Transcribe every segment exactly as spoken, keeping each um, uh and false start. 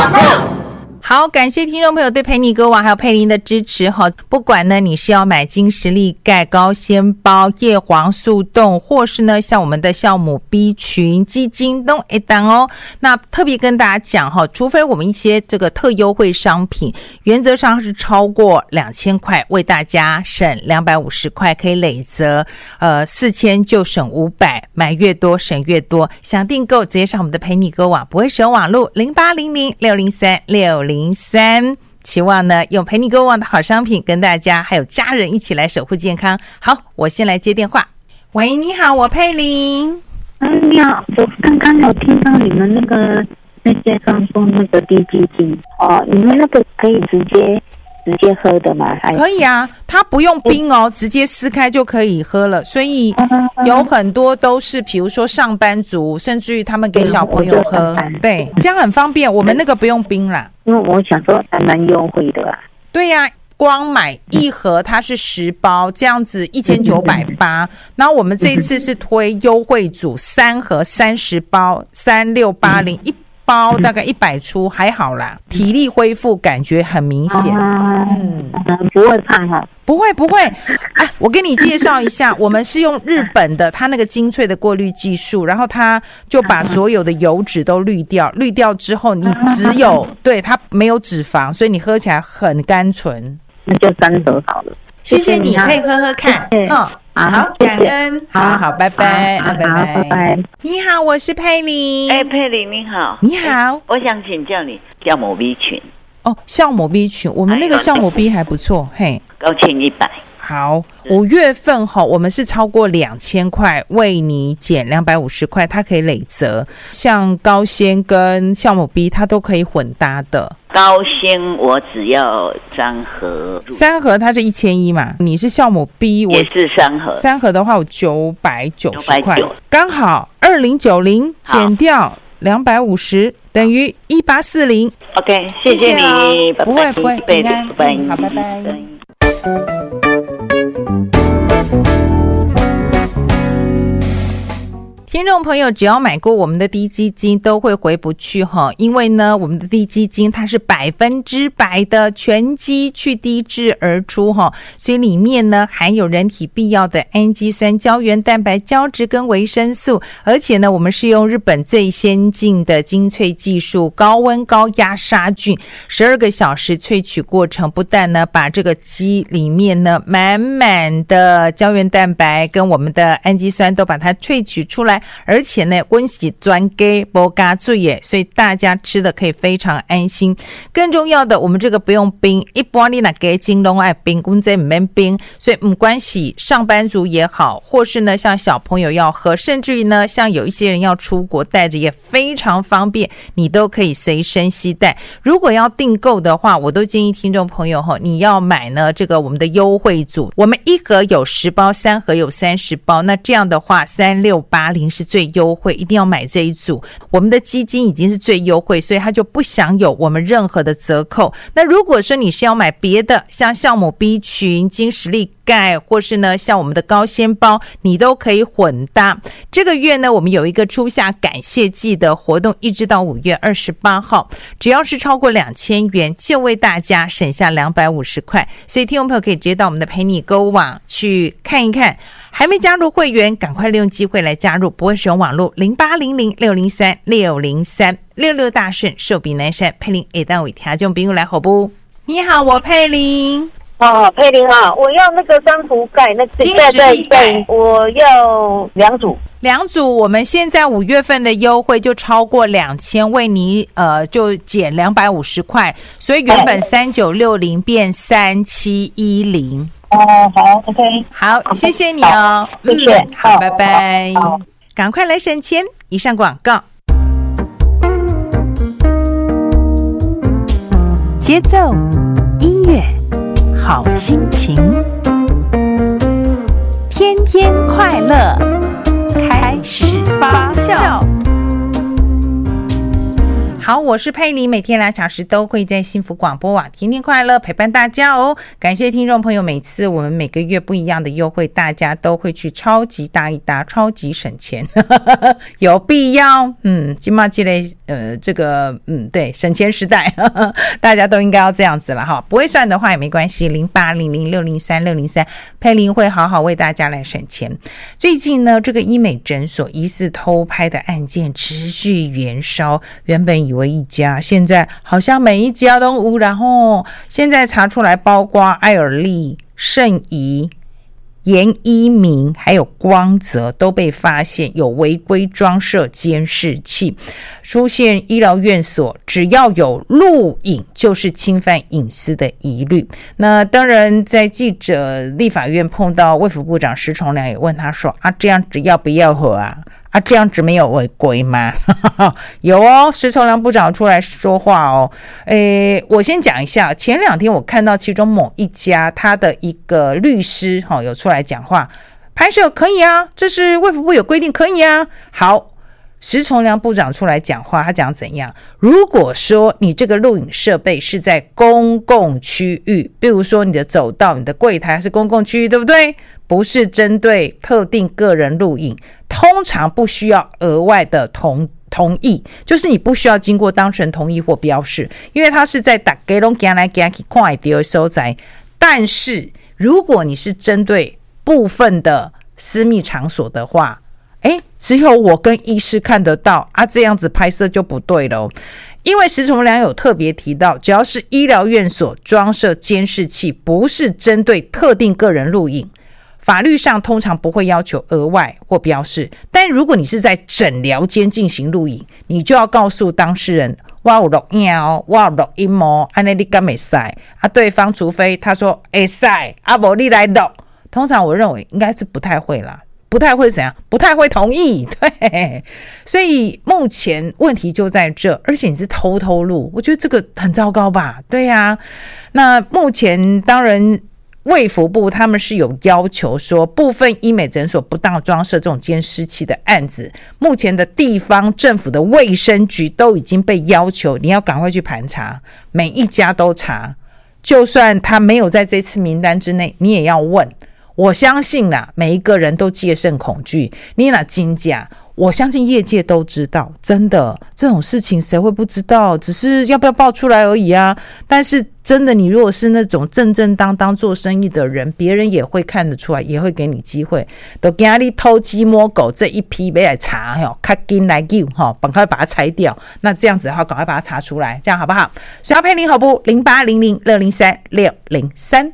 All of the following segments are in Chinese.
购。好，感谢听众朋友对陪你歌王还有佩林的支持哈。不管呢你是要买金实力钙、高纤包、叶黄素冻，或是呢像我们的酵母 B 群基金都一档哦。那特别跟大家讲哈，除非我们一些这个特优惠商品，原则上是超过两千块，为大家省两百五十块，可以累折，呃四千就省五百，买越多省越多。想订购直接上我们的陪你歌网，不会使用网络零八零零六零三六零。零三，期望呢用陪你购网的好商品跟大家还有家人一起来守护健康。好，我先来接电话。喂，你好，我佩玲。 嗯，你好，我刚刚有听到你们那个那介绍说那个低基金哦，你们那个可以直接直接喝的吗？ 可以啊，它不用冰哦，直接撕开就可以喝了。所以有很多都是比如说上班族，甚至于他们给小朋友喝，对，这样很方便。我们那个不用冰啦， 因为我想说还蛮优惠的啊。 对呀、啊，光买一盒它是十包，这样子一千九百八。然后我们这一次是推优惠组，三盒三十包，三六八零一。包大概一百出，还好啦，体力恢复感觉很明显。 嗯，不会胖哈？ 不会不会。哎，我给你介绍一下，我们是用日本的，它那个精粹的过滤技术，然后它就把所有的油脂都滤掉，滤掉之后，你只有对它没有脂肪，所以你喝起来很甘醇。 那就三盒好了。 谢谢你，可以喝喝看。嗯。好，感恩，好好，拜拜，拜拜，拜拜。你好，我是佩玲。 哎，佩玲你好， 你好， 我想请教你酵母 B 群。 哦，酵母 B 群，我们那个酵母 B 还不错，嘿， 高清一百。 好，五月份哈，我们是超过两千块，为你减两百五十块，它可以累折。像高纤跟酵母 B， 它都可以混搭的。 高纤我只要三盒， 三盒它是一千一嘛，你是酵母 B， 我也是三盒， 三盒的话我九百九十块，刚好二零九零减掉两百五十，等于一八四零。 OK， 谢谢你， 不会不会，平安， 嗯， 好，拜拜。听众朋友，只要买过我们的低基金都会回不去哈，因为呢我们的低基金它是百分之百的全肌去低脂而出哈，所以里面呢含有人体必要的氨基酸、胶原蛋白、胶质跟维生素，而且呢我们是用日本最先进的精粹技术，高温高压杀菌，十二个小时萃取过程，不但呢把这个鸡里面呢满满的胶原蛋白跟我们的氨基酸都把它萃取出来，而且呢温习专给不加水耶，所以大家吃的可以非常安心。更重要的，我们这个不用冰，一般你那给金龙爱冰，我们这不免冰，所以没关系，上班族也好，或是呢像小朋友要喝，甚至于呢像有一些人要出国带着也非常方便，你都可以随身携带。如果要订购的话，我都建议听众朋友你要买呢这个我们的优惠组，我们一盒有十包，三盒有三十包，那这样的话三六八零是最优惠，一定要买这一组。我们的基金已经是最优惠，所以它就不享有我们任何的折扣。那如果说你是要买别的，像酵母 B 群、金实力钙，或是呢像我们的高纤包，你都可以混搭。这个月呢我们有一个初夏感谢季的活动，一直到五月二十八号，只要是超过两千元就为大家省下两百五十块，所以听众朋友可以直接到我们的陪你购物网去看一看。还没加入会员，赶快利用机会来加入，不会使用网络零八零零六零三六零三六六大顺寿比南山佩玲 A 单位听众朋友来好不？你好，我佩玲。 哦，佩玲啊，我要那个珊瑚钙，那金实力钙， 我要两组。 两组，我们现在五月份的优惠就超过两千，为你呃就减两百五十块，所以原本三九六零变三七一零。 哦，好 ，OK， 好，谢谢你哦， 谢谢， 嗯、好，拜拜，赶快来省钱。以上广告，节奏、音乐、好心情，天天快乐，开始发酵。 好，我是佩妮，每天两小时都会在幸福广播网天天快乐陪伴大家哦。感谢听众朋友，每次我们每个月不一样的优惠，大家都会去超级搭一搭，超级省钱，有必要。嗯，今嘛积累呃这个嗯对省钱时代，呵呵大家都应该要这样子了哈。不会算的话也没关系，零八零零六零三六零三，佩妮会好好为大家来省钱。最近呢，这个医美诊所疑似偷拍的案件持续延烧，原本以为一家，现在好像每一家都污染哦。现在查出来，包括爱尔丽、圣仪、严一鸣还有光泽都被发现有违规装设监视器。出现医疗院所只要有录影就是侵犯隐私的疑虑。那当然在记者立法院碰到卫福部长施崇良，也问他说啊，这样子要不要合啊？啊，这样子没有违规吗？有哦，施崇良部长出来说话哦。诶，我先讲一下，前两天我看到其中某一家他的一个律师哈、哦、有出来讲话，拍摄可以啊，这是卫福部有规定可以啊。好，施崇良部长出来讲话，他讲怎样？如果说你这个录影设备是在公共区域，比如说你的走道、你的柜台是公共区域，对不对？不是针对特定个人录影，通常不需要额外的同同意，就是你不需要经过当事人同意或标示，因为它是在大家都走来走去看得到的所在。但是如果你是针对部分的私密场所的话，诶，只有我跟医师看得到啊，这样子拍摄就不对了。因为施崇良有特别提到，只要是医疗院所装设监视器，不是针对特定个人录影，法律上通常不会要求额外或标示。但如果你是在诊疗间进行录影，你就要告诉当事人，我有录影哦，我有录音哦，这样你敢不可以啊？对方除非他说可以，啊不你来录，通常我认为应该是不太会啦。不太会怎样？不太会同意，对，所以目前问题就在这，而且你是偷偷录，我觉得这个很糟糕吧？对呀、啊，那目前当然卫福部他们是有要求说，部分医美诊所不当装设这种监视器的案子，目前的地方政府的卫生局都已经被要求，你要赶快去盘查，每一家都查，就算他没有在这次名单之内，你也要问。我相信啦，每一个人都戒慎恐惧。你那真假，我相信业界都知道，真的这种事情谁会不知道？只是要不要爆出来而已啊。但是真的，你如果是那种正正当当做生意的人，别人也会看得出来，也会给你机会。都给你偷鸡摸狗这一批没来查，哈，赶紧来救哈，赶快把它拆掉。那这样子的话，赶快把它查出来，这样好不好？所以要配您好不？零八零零六零三六零三。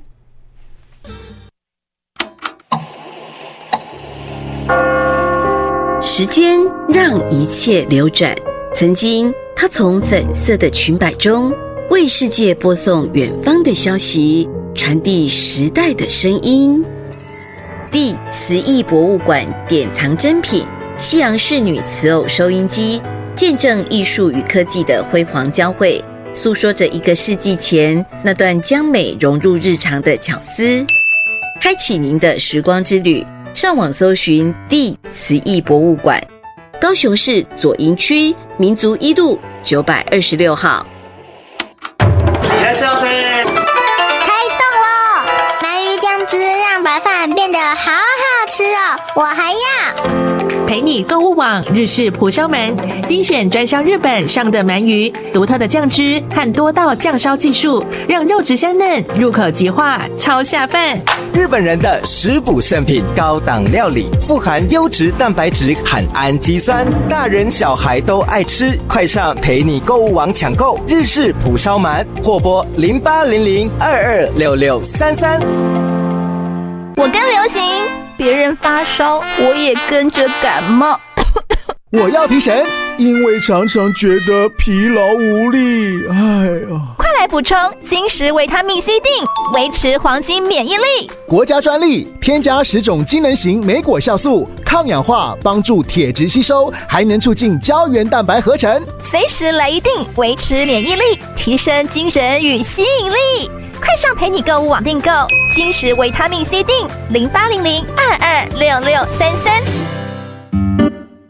时间让一切流转，曾经他从粉色的裙摆中为世界播送远方的消息，传递时代的声音。第慈艺博物馆典藏珍品西洋仕女瓷偶收音机，见证艺术与科技的辉煌交汇，诉说着一个世纪前那段将美融入日常的巧思。开启您的时光之旅，上网搜寻地慈艺博物馆，高雄市左营区民族一路九百二十六号。 いらっしゃいませ。 开动喽！鳗鱼酱汁让白饭变得好好吃哦，我还要。 陪你购物网日式蒲烧鳗，精选专销日本上的鳗鱼，独特的酱汁和多道酱烧技术，让肉质香嫩，入口即化，超下饭。 日本人的食补圣品，高档料理，富含优质蛋白质和氨基酸，大人小孩都爱吃。快上陪你购物网抢购日式蒲烧鳗，或拨零八零零二二六六三三。 我跟流行，别人发烧，我也跟着感冒。 我要提神，因为常常觉得疲劳无力。哎呀， 快来补充金石维他命 C 锭，维持黄金免疫力。 国家专利，添加十种机能型莓果酵素，抗氧化，帮助铁质吸收，还能促进胶原蛋白合成。 随时来一锭，维持免疫力，提升精神与吸引力。快上陪你购物网订购金石维他命 C 锭，零八零零二二六六三三。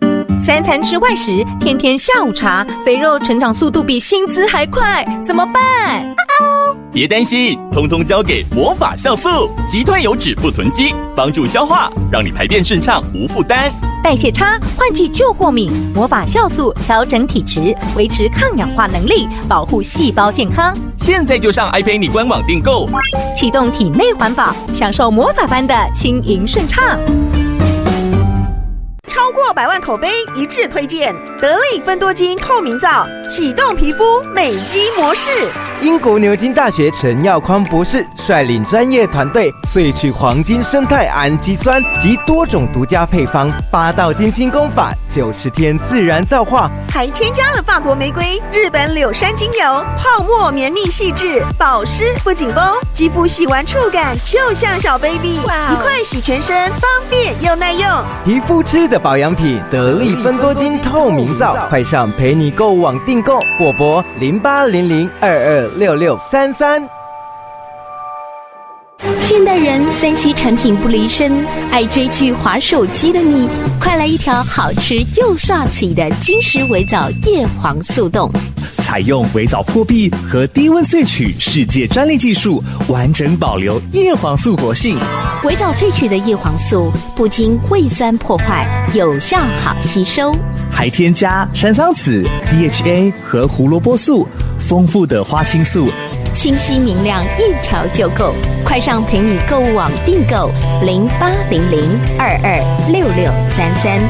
三餐吃外食，天天下午茶，肥肉成长速度比薪资还快，怎么办？ 别担心，通通交给魔法酵素，击退油脂不囤积，帮助消化，让你排便顺畅无负担。 代谢差，换季就过敏，魔法酵素调整体质，维持抗氧化能力，保护细胞健康。 现在就上爱陪你官网订购， 启动体内环保，享受魔法般的轻盈顺畅。 超过百万口碑一致推荐得力芬多精透明皂，启动皮肤美肌模式。 英国牛津大学陈耀宽博士率领专业团队萃取黄金生态氨基酸及多种独家配方，八道金清功法，九十天自然皂化， 还添加了法国玫瑰、日本柳杉精油，泡沫绵密细致，保湿不紧绷，肌肤洗完触感就像小 baby， 一块洗全身，方便又耐用。 皮肤吃的保养品，得力芬多精透明皂，快上陪你购物网订购，或拨零八零零二二六六三三。 现代人三 C 产品不离身，爱追剧滑手机的你，快来一条好吃又刷嘴的金石微藻叶黄素冻。 采用微藻破壁和低温萃取世界专利技术，完整保留叶黄素活性。 微藻萃取的叶黄素不经胃酸破坏，有效好吸收， 还添加山桑子、D H A 和胡萝卜素，丰富的花青素， 清晰明亮，一条就够。快上陪你购物网订购零八零零二二六六三三。